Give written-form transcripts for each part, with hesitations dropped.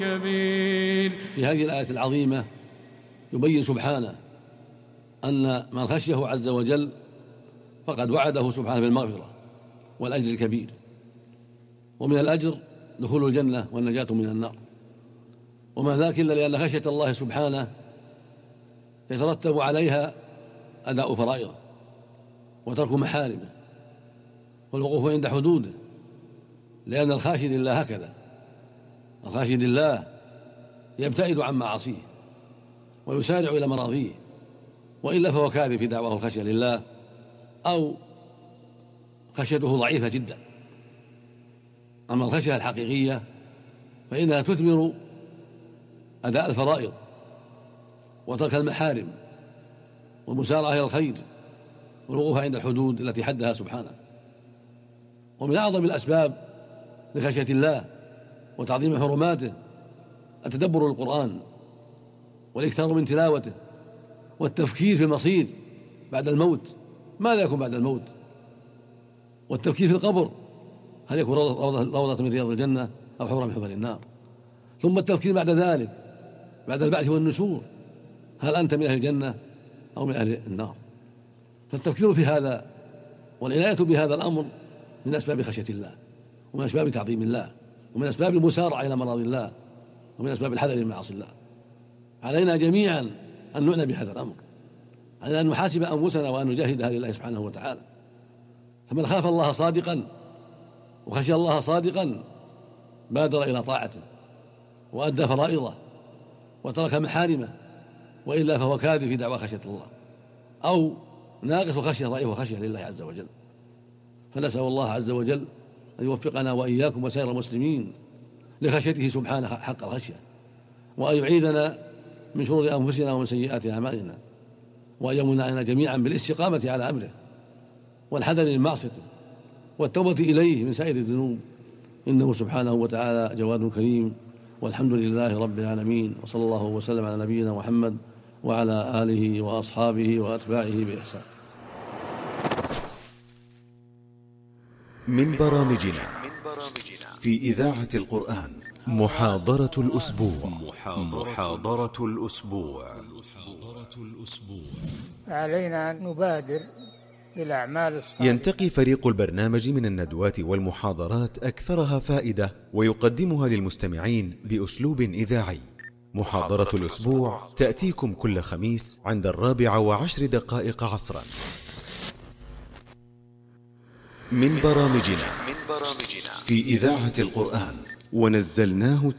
في هذه الآية العظيمة يبين سبحانه أن من خشيه عز وجل فقد وعده سبحانه بالمغفرة والأجر الكبير، ومن الأجر دخول الجنة والنجاة من النار، وما ذاك إلا لأن خشية الله سبحانه يترتب عليها أداء فرائضه وترك محارمه والوقوف عند حدوده، لأن الخاشي لله هكذا، الخاشي لله يبتعد عن معاصيه ويسارع إلى مراضيه، وإلا فهو كاذب في دعواه الخشية لله أو خشيته ضعيفة جدا. أما الخشية الحقيقية فإنها تثمر أداء الفرائض وترك المحارم والمسارعة إلى الخير والوقوف عند الحدود التي حدها سبحانه. ومن أعظم الأسباب لخشية الله وتعظيم حرماته التدبر القرآن والإكثار من تلاوته والتفكير في المصير بعد الموت، ماذا يكون بعد الموت، والتفكير في القبر هل يكون روضة من رياض الجنة أو حفرة من حفر النار، ثم التفكير بعد ذلك بعد البعث والنشور هل أنت من أهل الجنة أو من أهل النار. فالتفكير في هذا والعناية بهذا الأمر من أسباب خشية الله ومن أسباب تعظيم الله ومن أسباب المسارعة إلى مراضي الله ومن أسباب الحذر من معاصي الله. علينا جميعا أن نعنى بهذا الأمر، علينا أن نحاسب أنفسنا وأن نجاهدها لله سبحانه وتعالى. فمن خاف الله صادقا وخشي الله صادقا بادر إلى طاعته وأدى فرائضه وترك محارمه، وإلا فهو كاذب في دعوى خشية الله أو ناقص وخشية ضعيف وخشية لله عز وجل. فنسأل الله عز وجل أن يوفقنا وإياكم وسائر المسلمين لخشيته سبحانه حق الخشية، وأن يعيذنا من شرور أنفسنا ومن سيئات أعمالنا، وأن يمن علينا جميعا بالاستقامة على أمره والحذر من معصيته والتوبة إليه من سائر الذنوب، إنه سبحانه وتعالى جواد كريم. والحمد لله رب العالمين، وصلى الله وسلم على نبينا محمد وعلى آله وأصحابه وأتباعه بإحسان. من برامجنا في إذاعة القرآن محاضرة الأسبوع. علينا أن نبادر بالأعمال الصالحة. ينتقي فريق البرنامج من الندوات والمحاضرات أكثرها فائدة ويقدمها للمستمعين بأسلوب إذاعي. محاضرة الأسبوع تأتيكم كل خميس عند 4:10 عصرا. من برامجنا في إذاعة القرآن ونزلناه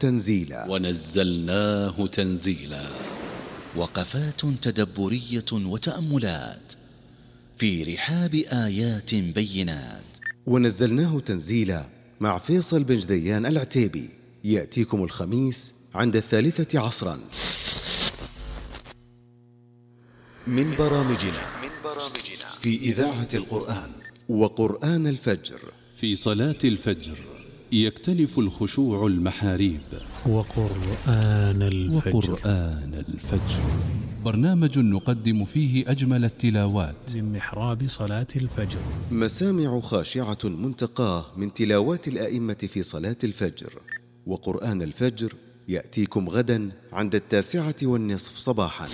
تنزيلا. وقفات تدبرية وتأملات في رحاب آيات بينات. ونزلناه تنزيلا مع فيصل بن جديان العتيبي، يأتيكم الخميس عند 3 عصرا. من برامجنا في إذاعة القرآن وقرآن الفجر. في صلاة الفجر يكتنف الخشوع المحاريب. وقرآن الفجر برنامج نقدم فيه أجمل التلاوات من محراب صلاة الفجر. مسامع خاشعة منتقاه من تلاوات الآئمة في صلاة الفجر. وقرآن الفجر يأتيكم غدا عند 9:15 صباحا.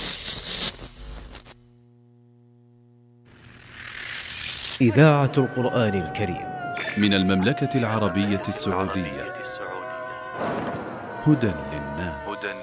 إذاعة القرآن الكريم من المملكة العربية السعودية. هدى للناس.